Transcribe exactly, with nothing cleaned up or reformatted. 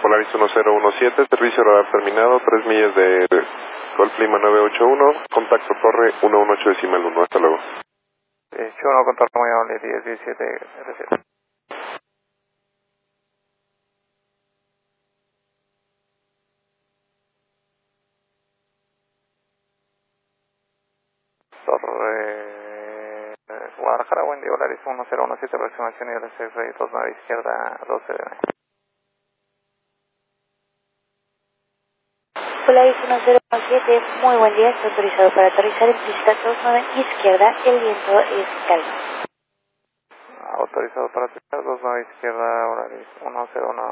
Polaris uno cero uno siete, servicio radar terminado, tres millas de Golf Lima nueve ocho uno, contacto torre uno uno ocho decimal uno, hasta luego. dieciocho uno, contacto muy amable, diez diecisiete, recién. Torre eh, Guadalajara, buen día, Polaris uno cero uno siete, aproximación nivel seis, dos nueve izquierda, doce de Polaris uno cero uno siete, muy buen día, está autorizado para aterrizar en pista dos nueve izquierda, el viento es calmo. autorizado para aterrizar, dos nueve izquierda, Polaris uno cero uno.